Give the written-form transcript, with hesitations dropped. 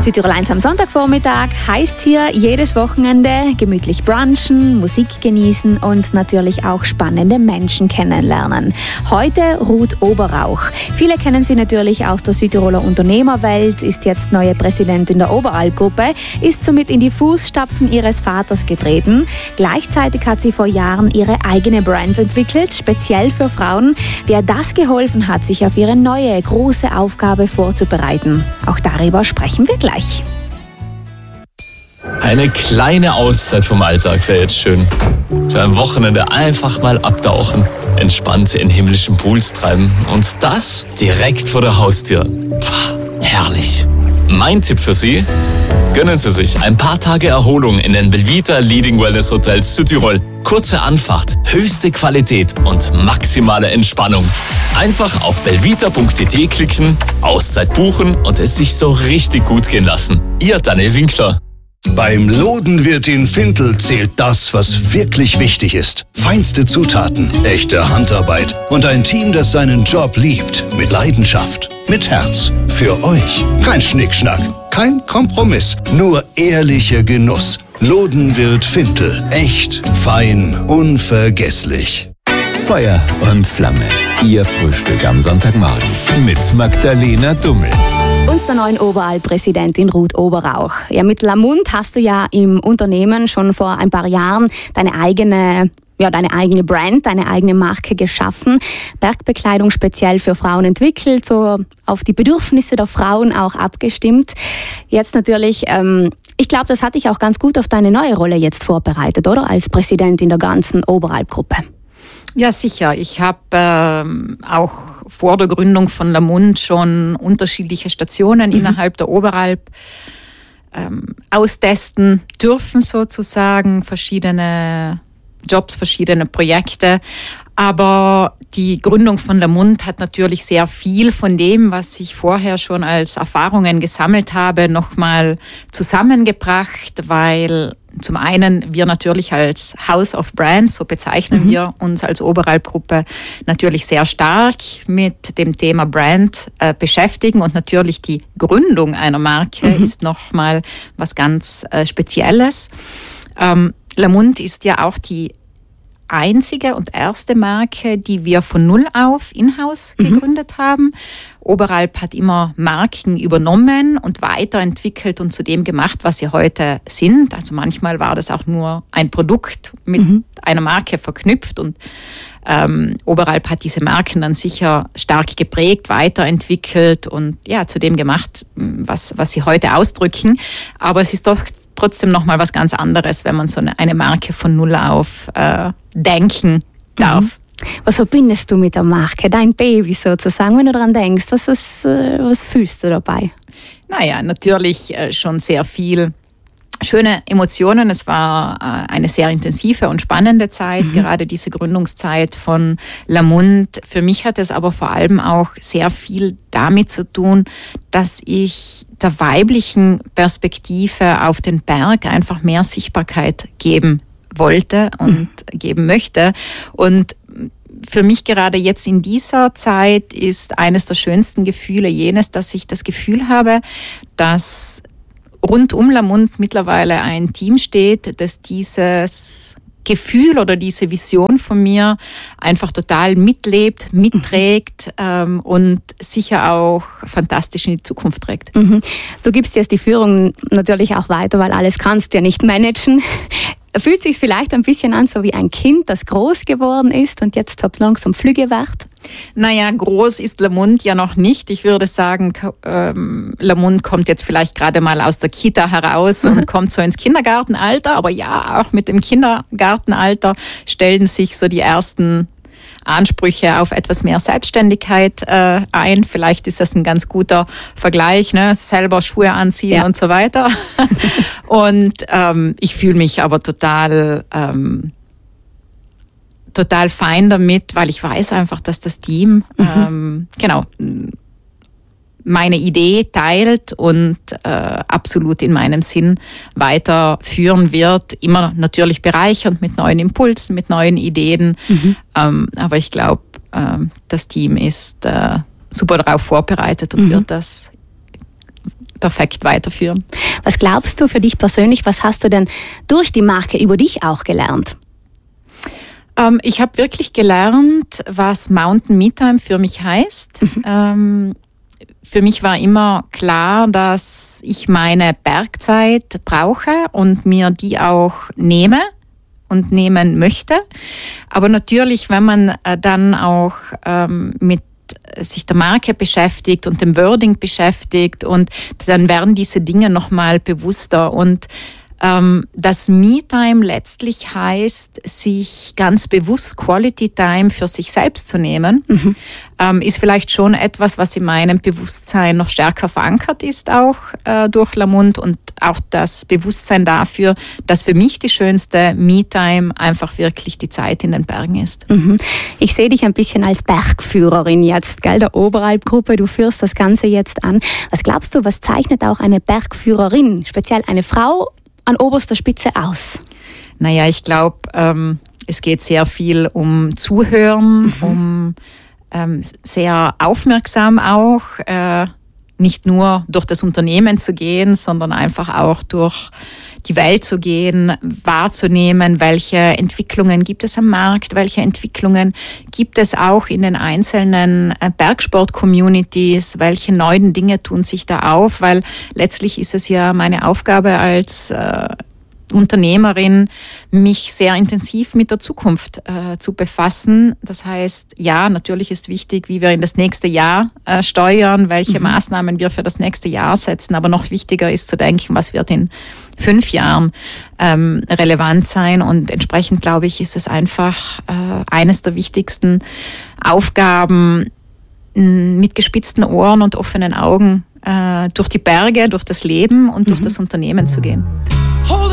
Südtirol 1 am Sonntagvormittag heißt hier jedes Wochenende gemütlich brunchen, Musik genießen und natürlich auch spannende Menschen kennenlernen. Heute Ruth Oberrauch. Viele kennen sie natürlich aus der Südtiroler Unternehmerwelt, ist jetzt neue Präsidentin der Oberalp-Gruppe, ist somit in die Fußstapfen ihres Vaters getreten. Gleichzeitig hat sie vor Jahren ihre eigene Brand entwickelt, speziell für Frauen, der das geholfen hat, sich auf ihre neue große Aufgabe vorzubereiten. Auch darüber sprechen wir gleich. Eine kleine Auszeit vom Alltag wäre jetzt schön. Für ein Wochenende einfach mal abtauchen, entspannt in himmlischen Pools treiben und das direkt vor der Haustür. Pah, herrlich. Mein Tipp für Sie: gönnen Sie sich ein paar Tage Erholung in den Belvita Leading Wellness Hotels Südtirol. Kurze Anfahrt, höchste Qualität und maximale Entspannung. Einfach auf belvita.at klicken, Auszeit buchen und es sich so richtig gut gehen lassen. Ihr Daniel Winkler. Beim Lodenwirt in Fintel zählt das, was wirklich wichtig ist. Feinste Zutaten, echte Handarbeit und ein Team, das seinen Job liebt. Mit Leidenschaft, mit Herz. Für euch. Kein Schnickschnack, kein Kompromiss, nur ehrlicher Genuss. Lodenwirt Fintel. Echt, fein, unvergesslich. Feuer und Flamme. Ihr Frühstück am Sonntagmorgen mit Magdalena Dummel. Und der neuen Oberalp-Präsidentin Ruth Oberrauch. Ja, mit Lamund hast du ja im Unternehmen schon vor ein paar Jahren deine eigene Brand, deine eigene Marke geschaffen. Bergbekleidung speziell für Frauen entwickelt, so auf die Bedürfnisse der Frauen auch abgestimmt. Jetzt natürlich, ich glaube, das hat dich auch ganz gut auf deine neue Rolle jetzt vorbereitet, oder? Als Präsidentin der ganzen Oberalp-Gruppe. Ja, sicher. Ich habe auch vor der Gründung von Lamund schon unterschiedliche Stationen innerhalb der Oberalp austesten dürfen, sozusagen, verschiedene Jobs, verschiedene Projekte. Aber die Gründung von Lamund hat natürlich sehr viel von dem, was ich vorher schon als Erfahrungen gesammelt habe, nochmal zusammengebracht, weil zum einen wir natürlich als House of Brands, so bezeichnen wir uns als Oberalp-Gruppe, natürlich sehr stark mit dem Thema Brand beschäftigen und natürlich die Gründung einer Marke ist nochmal was ganz Spezielles. Lamund ist ja auch die einzige und erste Marke, die wir von null auf in-house gegründet haben. Oberalp hat immer Marken übernommen und weiterentwickelt und zu dem gemacht, was sie heute sind. Also manchmal war das auch nur ein Produkt mit einer Marke verknüpft und Oberalp hat diese Marken dann sicher stark geprägt, weiterentwickelt und ja, zu dem gemacht, was sie heute ausdrücken. Aber es ist doch trotzdem nochmal was ganz anderes, wenn man so eine Marke von null auf denken darf. Was verbindest du mit der Marke? Dein Baby sozusagen, wenn du daran denkst. Was fühlst du dabei? Naja, natürlich schon sehr viel schöne Emotionen. Es war eine sehr intensive und spannende Zeit, gerade diese Gründungszeit von Lamund. Für mich hat es aber vor allem auch sehr viel damit zu tun, dass ich der weiblichen Perspektive auf den Berg einfach mehr Sichtbarkeit geben wollte und geben möchte. Und für mich gerade jetzt in dieser Zeit ist eines der schönsten Gefühle jenes, dass ich das Gefühl habe, dass rund um Lamund mittlerweile ein Team steht, das dieses Gefühl oder diese Vision von mir einfach total mitlebt, mitträgt und sicher auch fantastisch in die Zukunft trägt. Du gibst jetzt die Führung natürlich auch weiter, weil alles kannst du ja nicht managen. Fühlt sich vielleicht ein bisschen an, so wie ein Kind, das groß geworden ist und jetzt langsam Flügge wird? Naja, groß ist Lamund ja noch nicht. Ich würde sagen, Lamund kommt jetzt vielleicht gerade mal aus der Kita heraus und kommt so ins Kindergartenalter. Aber ja, auch mit dem Kindergartenalter stellen sich so die ersten Ansprüche auf etwas mehr Selbstständigkeit ein. Vielleicht ist das ein ganz guter Vergleich, ne? Selber Schuhe anziehen und so weiter. Und ich fühle mich aber total fein damit, weil ich weiß einfach, dass das Team meine Idee teilt und absolut in meinem Sinn weiterführen wird. Immer natürlich bereichernd mit neuen Impulsen, mit neuen Ideen. Aber ich glaube, das Team ist super darauf vorbereitet und wird das perfekt weiterführen. Was glaubst du für dich persönlich, was hast du denn durch die Marke über dich auch gelernt? Ich habe wirklich gelernt, was Mountain Me-Time für mich heißt. Für mich war immer klar, dass ich meine Bergzeit brauche und mir die auch nehme und nehmen möchte. Aber natürlich, wenn man dann auch mit sich der Marke beschäftigt und dem Wording beschäftigt, und dann werden diese Dinge nochmal bewusster. Und das Me-Time letztlich heißt, sich ganz bewusst Quality Time für sich selbst zu nehmen, ist vielleicht schon etwas, was in meinem Bewusstsein noch stärker verankert ist, auch durch Lamont, und auch das Bewusstsein dafür, dass für mich die schönste Me-Time einfach wirklich die Zeit in den Bergen ist. Ich sehe dich ein bisschen als Bergführerin jetzt, gell? Der Oberalp-Gruppe, du führst das Ganze jetzt an. Was glaubst du, was zeichnet auch eine Bergführerin, speziell eine Frau, an oberster Spitze aus? Naja, ich glaube, es geht sehr viel um Zuhören, um sehr aufmerksam auch, nicht nur durch das Unternehmen zu gehen, sondern einfach auch durch die Welt zu gehen, wahrzunehmen, welche Entwicklungen gibt es am Markt, welche Entwicklungen gibt es auch in den einzelnen Bergsport-Communities, welche neuen Dinge tun sich da auf, weil letztlich ist es ja meine Aufgabe als Unternehmerin, mich sehr intensiv mit der Zukunft zu befassen. Das heißt, ja, natürlich ist wichtig, wie wir in das nächste Jahr steuern, welche Maßnahmen wir für das nächste Jahr setzen, aber noch wichtiger ist zu denken, was wird in 5 Jahren relevant sein, und entsprechend, glaube ich, ist es einfach eines der wichtigsten Aufgaben, mit gespitzten Ohren und offenen Augen durch die Berge, durch das Leben und durch das Unternehmen zu gehen.